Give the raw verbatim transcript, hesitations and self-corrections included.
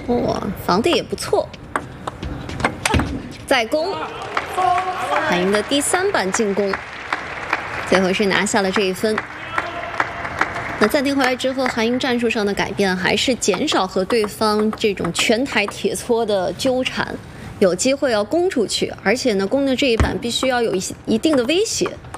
哇，防的也不错。再攻，韩赢的第三板进攻，最后是拿下了这一分。那暂停回来之后，韩赢战术上的改变还是减少和对方这种全台铁搓的纠缠，有机会要攻出去，而且呢，攻的这一板必须要有一一定的威胁。